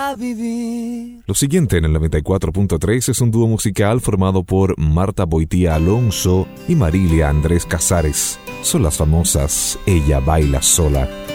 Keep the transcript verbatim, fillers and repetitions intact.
a vivir. Lo siguiente en el noventa y cuatro punto tres es un dúo musical formado por Marta Boitía Alonso y Marilia Andrés Casares. Son las famosas Ella Baila Sola.